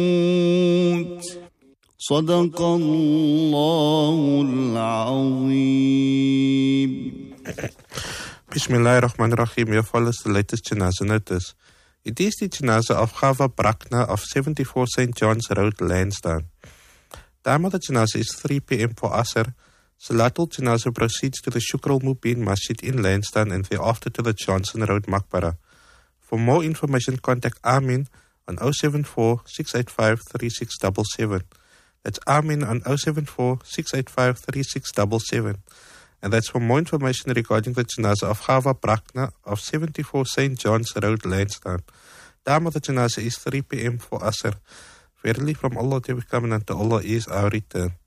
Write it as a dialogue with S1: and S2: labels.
S1: صدق الله العظيم.
S2: Bismillahirrahmanirrahim. Here follows the latest Janazah notice. It is the Janazah of Chava Brakna of 74 St. John's Road, Lansdowne. Time of the Janazah is 3 p.m. for Asr. Salatul Janazah proceeds to the Shukr al-Mubin Masjid in Lansdowne and thereafter to the Johnson Road Maqbara. For more information, contact Amin on 074 685 3677. That's Amin on 074 685 3677. And that's for more information regarding the Janazah of Chava Brakna of 74 St. John's Road, Lansdowne. Time of the Janazah is 3 p.m. for Asr. Verily from Allah to become and unto Allah is our return.